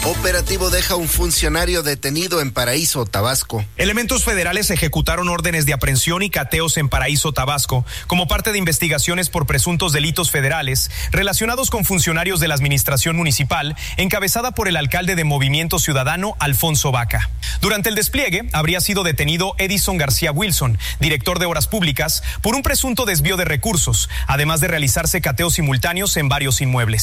Operativo deja un funcionario detenido en Paraíso, Tabasco. Elementos federales ejecutaron órdenes de aprehensión y cateos en Paraíso, Tabasco, como parte de investigaciones por presuntos delitos federales relacionados con funcionarios de la administración municipal, encabezada por el alcalde de Movimiento Ciudadano, Alfonso Vaca. Durante el despliegue, habría sido detenido Edison García Wilson, director de Obras Públicas, por un presunto desvío de recursos, además de realizarse cateos simultáneos en varios inmuebles.